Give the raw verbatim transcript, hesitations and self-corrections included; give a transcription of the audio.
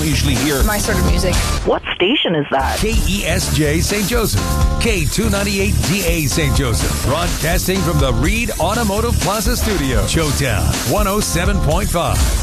usually hear. My sort of music. What station is that? K E S J Saint Joseph. K two ninety-eight D A Saint Joseph. Broadcasting from the Reed Automotive Plaza Studio. Showtown one oh seven point five.